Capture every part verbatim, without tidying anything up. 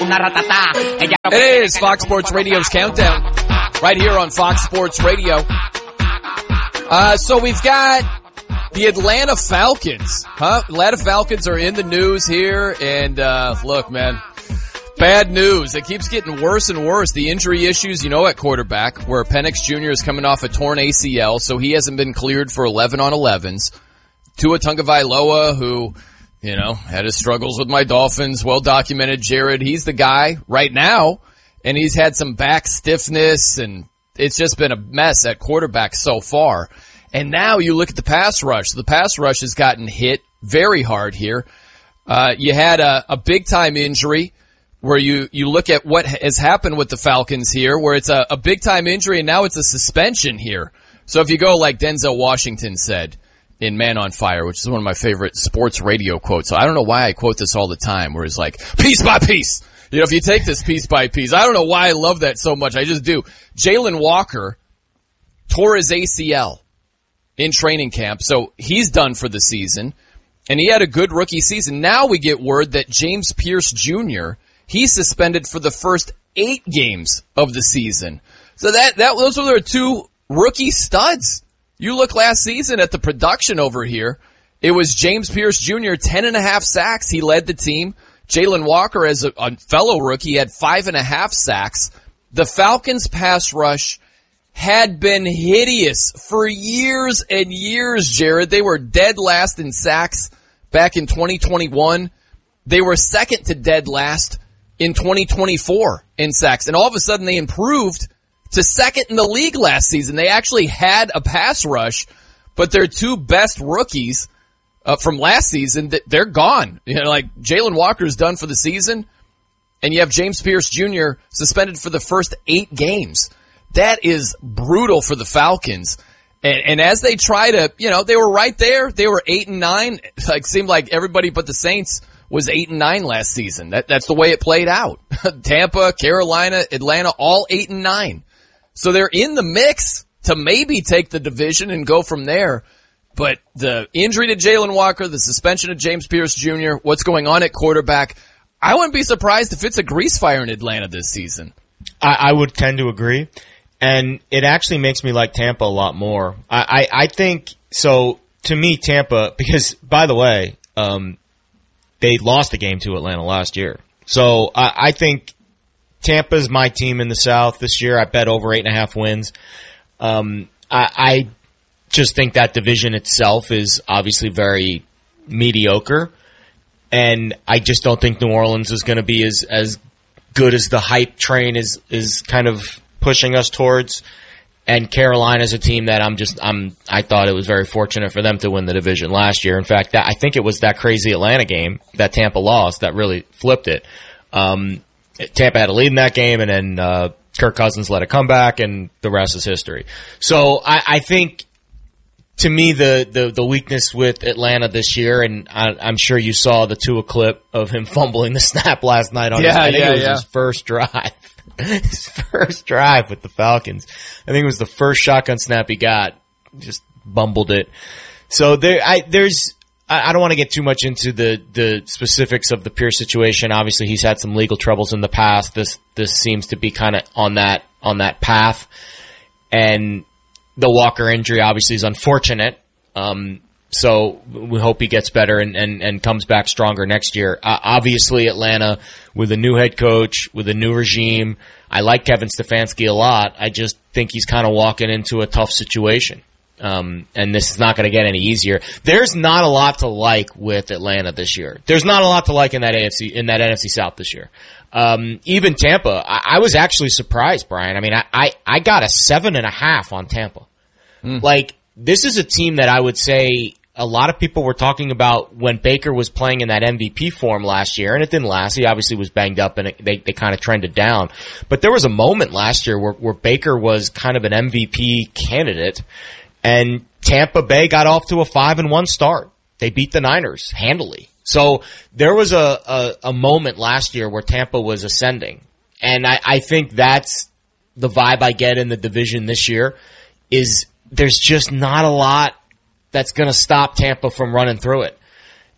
It is Fox Sports Radio's Countdown, right here on Fox Sports Radio. Uh, so we've got the Atlanta Falcons, huh? Atlanta Falcons are in the news here, and uh, look, man, bad news. It keeps getting worse and worse. The injury issues, you know, at quarterback, where Penix Junior is coming off a torn A C L, so he hasn't been cleared for eleven on elevens. Tua Tagovailoa, who, you know, had his struggles with my Dolphins, well documented. Jared, he's the guy right now, and he's had some back stiffness, and it's just been a mess at quarterback so far. And now you look at the pass rush. The pass rush has gotten hit very hard here. Uh, you had a, a big-time injury where you, you look at what has happened with the Falcons here, where it's a, a big-time injury, and now it's a suspension here. So if you go like Denzel Washington said in Man on Fire, which is one of my favorite sports radio quotes. So I don't know why I quote this all the time, where it's like, piece by piece. You know, if you take this piece by piece, I don't know why I love that so much. I just do. Jalen Walker tore his A C L in training camp, so he's done for the season, and he had a good rookie season. Now we get word that James Pierce Junior, he's suspended for the first eight games of the season. So that, that those were their two rookie studs. You look last season at the production over here. It was James Pierce Junior, ten and a half sacks. He led the team. Jalen Walker, as a, a fellow rookie, had five and a half sacks. The Falcons' pass rush had been hideous for years and years, Jared. They were dead last in sacks back in twenty twenty-one. They were second to dead last in twenty twenty-four in sacks. And all of a sudden they improved to second in the league last season. They actually had a pass rush, but their two best rookies Uh, from last season, they're gone. You know, like Jalen Walker's done for the season, and you have James Pierce Junior suspended for the first eight games. That is brutal for the Falcons. And, and as they try to, you know, they were right there. They were eight and nine. Like seemed like everybody but the Saints was eight and nine last season. That that's the way it played out. Tampa, Carolina, Atlanta, all eight and nine. So they're in the mix to maybe take the division and go from there. But the injury to Jalen Walker, the suspension of James Pierce Junior, what's going on at quarterback, I wouldn't be surprised if it's a grease fire in Atlanta this season. I, I would tend to agree. And it actually makes me like Tampa a lot more. I, I, I think, so to me, Tampa, because, by the way, um, they lost the game to Atlanta last year. So I, I think Tampa's my team in the South this year. I bet over eight and a half wins. Um, I, I just think that division itself is obviously very mediocre, and I just don't think New Orleans is going to be as as good as the hype train is is kind of pushing us towards. And Carolina's a team that I'm just I'm I thought it was very fortunate for them to win the division last year. In fact, that I think it was that crazy Atlanta game that Tampa lost that really flipped it. Um, Tampa had a lead in that game, and then uh, Kirk Cousins led a comeback, and the rest is history. So I, I think. To me, the, the, the weakness with Atlanta this year, and I, I'm sure you saw the Tua clip of him fumbling the snap last night on yeah, his, I think yeah, it was yeah. his first drive. His first drive with the Falcons. I think it was the first shotgun snap he got. Just bumbled it. So there, I, there's, I, I don't want to get too much into the, the specifics of the Pierce situation. Obviously, he's had some legal troubles in the past. This, this seems to be kind of on that, on that path. And, the Walker injury obviously is unfortunate, um, so we hope he gets better and, and, and comes back stronger next year. Uh, obviously, Atlanta, with a new head coach, with a new regime, I like Kevin Stefanski a lot. I just think he's kind of walking into a tough situation, um, and this is not going to get any easier. There's not a lot to like with Atlanta this year. There's not a lot to like in that A F C, in that N F C South this year. Um, even Tampa, I, I was actually surprised, Brian. I mean, I, I, I got a seven and a half on Tampa. Mm. Like, this is a team that I would say a lot of people were talking about when Baker was playing in that M V P form last year, and it didn't last. He obviously was banged up, and it, they, they kind of trended down. But there was a moment last year where, where Baker was kind of an M V P candidate, and Tampa Bay got off to a five and one start. They beat the Niners handily. So there was a, a, a moment last year where Tampa was ascending, and I, I think that's the vibe I get in the division this year is there's just not a lot that's going to stop Tampa from running through it.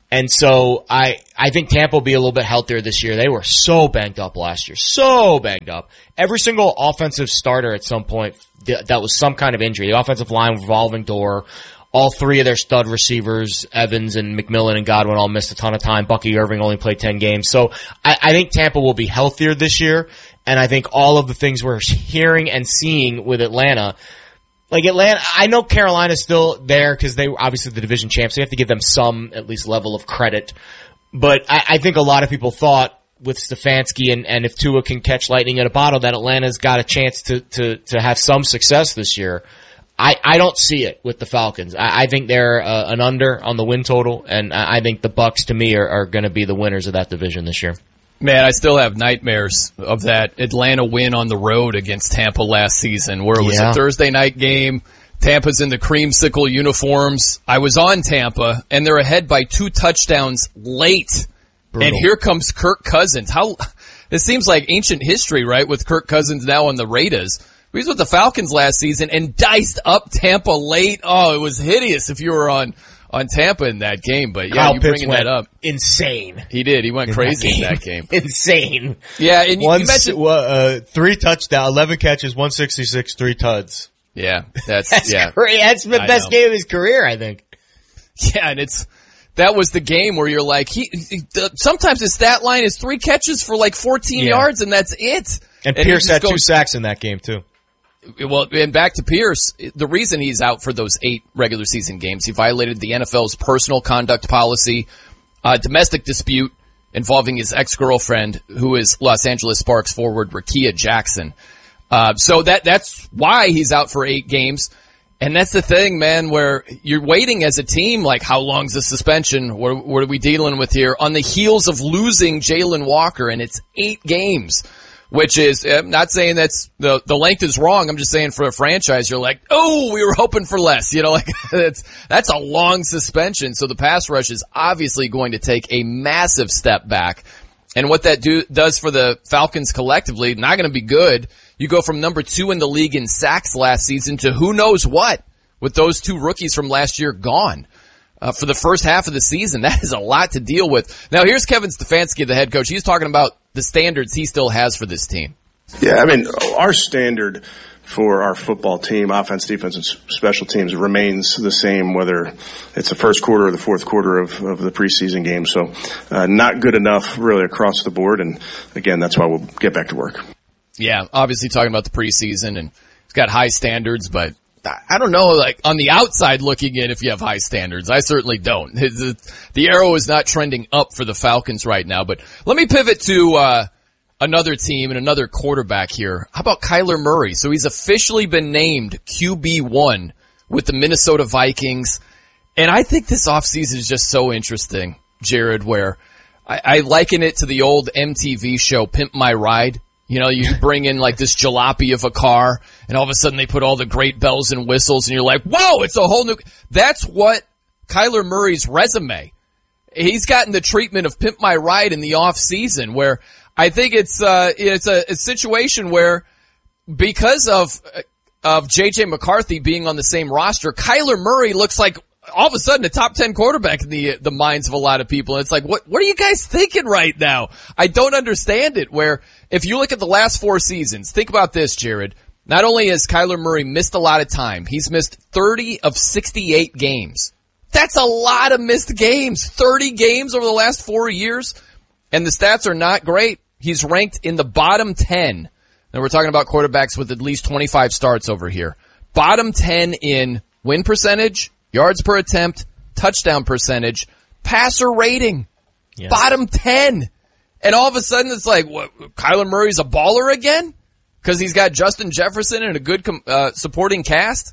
And so I, I think Tampa will be a little bit healthier this year. They were so banged up last year. So banged up. Every single offensive starter at some point that was some kind of injury. The offensive line revolving door. All three of their stud receivers, Evans and McMillan and Godwin, all missed a ton of time. Bucky Irving only played ten games. So I, I think Tampa will be healthier this year. And I think all of the things we're hearing and seeing with Atlanta, like Atlanta, I know Carolina's still there because they were obviously the division champs. So you have to give them some, at least, level of credit. But I, I think a lot of people thought with Stefanski and, and if Tua can catch lightning in a bottle that Atlanta's got a chance to, to, to have some success this year. I, I don't see it with the Falcons. I, I think they're uh, an under on the win total, and I think the Bucs, to me, are, are going to be the winners of that division this year. Man, I still have nightmares of that Atlanta win on the road against Tampa last season, where it was yeah. a Thursday night game. Tampa's in the creamsicle uniforms. I was on Tampa, and they're ahead by two touchdowns late. Brutal. And here comes Kirk Cousins. How this seems like ancient history, right, with Kirk Cousins now on the Raiders. He was with the Falcons last season and diced up Tampa late. Oh, it was hideous if you were on, on Tampa in that game. But yeah, Kyle you Pitts bringing that up. Insane. He did. He went in crazy in that game. Insane. Yeah, and you, One, you mentioned uh, three touchdowns, eleven catches, one sixty-six, three tuds. Yeah, that's, that's yeah. Great. That's the best game of his career, I think. Yeah, and it's, that was the game where you're like, he, he the, sometimes his stat line is three catches for like fourteen yeah. yards and that's it. And, and Pierce had goes, two sacks in that game too. Well, and back to Pierce, the reason he's out for those eight regular season games, he violated the N F L's personal conduct policy, uh, domestic dispute involving his ex-girlfriend, who is Los Angeles Sparks forward Rakia Jackson. Uh, so that, that's why he's out for eight games. And that's the thing, man, where you're waiting as a team, like, how long's the suspension? What, what are we dealing with here? On the heels of losing Jalen Walker, and it's eight games. Which is, I'm not saying that's, the, the length is wrong. I'm just saying for a franchise, you're like, oh, we were hoping for less. You know, like, that's, that's a long suspension. So the pass rush is obviously going to take a massive step back. And what that do, does for the Falcons collectively, not going to be good. You go from number two in the league in sacks last season to who knows what with those two rookies from last year gone. Uh, for the first half of the season, that is a lot to deal with. Now here's Kevin Stefanski, the head coach. He's talking about the standards he still has for this team. Yeah, I mean, our standard for our football team, offense, defense, and special teams remains the same, whether it's the first quarter or the fourth quarter of, of the preseason game. So, uh, not good enough really across the board. And again, that's why we'll get back to work. Yeah, obviously talking about the preseason, and it's got high standards, but I don't know, like, on the outside looking in if you have high standards. I certainly don't. The arrow is not trending up for the Falcons right now. But let me pivot to uh another team and another quarterback here. How about Kyler Murray? So he's officially been named Q B one with the Minnesota Vikings. And I think this offseason is just so interesting, Jared, where I, I liken it to the old M T V show Pimp My Ride. You know, you bring in like this jalopy of a car, and all of a sudden they put all the great bells and whistles, and you're like, whoa, it's a whole new... That's what Kyler Murray's resume. He's gotten the treatment of Pimp My Ride in the off season, where I think it's uh it's a, a situation where because of of J J McCarthy being on the same roster, Kyler Murray looks like all of a sudden a top ten quarterback in the the minds of a lot of people. And it's like, what what are you guys thinking right now? I don't understand it. Where if you look at the last four seasons, think about this, Jared. Not only has Kyler Murray missed a lot of time, he's missed thirty of sixty-eight games. That's a lot of missed games. thirty games over the last four years. And the stats are not great. He's ranked in the bottom ten. And we're talking about quarterbacks with at least twenty-five starts over here. Bottom ten in win percentage, yards per attempt, touchdown percentage, passer rating. Yes. Bottom ten. And all of a sudden it's like, what, Kyler Murray's a baller again? Because he's got Justin Jefferson and a good uh, supporting cast?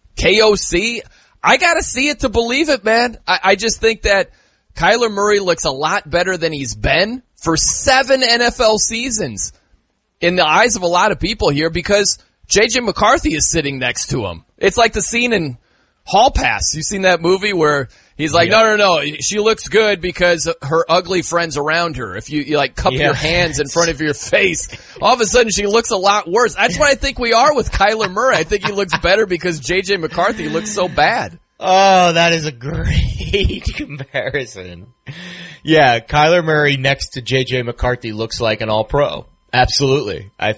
K O C? I gotta see it to believe it, man. I, I just think that Kyler Murray looks a lot better than he's been for seven N F L seasons in the eyes of a lot of people here because J J McCarthy is sitting next to him. It's like the scene in Hall Pass. You seen that movie where he's like, yeah. no, no, no, she looks good because her ugly friend's around her. If you, you like cup yeah. your hands in front of your face, all of a sudden she looks a lot worse. That's what I think we are with Kyler Murray. I think he looks better because J J McCarthy looks so bad. Oh, that is a great comparison. Yeah, Kyler Murray next to J J McCarthy looks like an all-pro. Absolutely. I